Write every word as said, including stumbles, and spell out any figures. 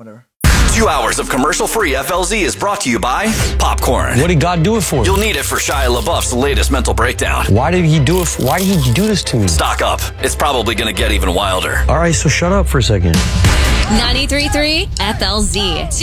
whatever. Two hours of commercial-free F L Z is brought to you by Popcorn. What did God do it for? You'll need it for Shia LaBeouf's latest mental breakdown. Why did he do it? For, why did he do this to me? Stock up. It's probably going to get even wilder. All right, so shut up for a second. ninety-three point three F L Z.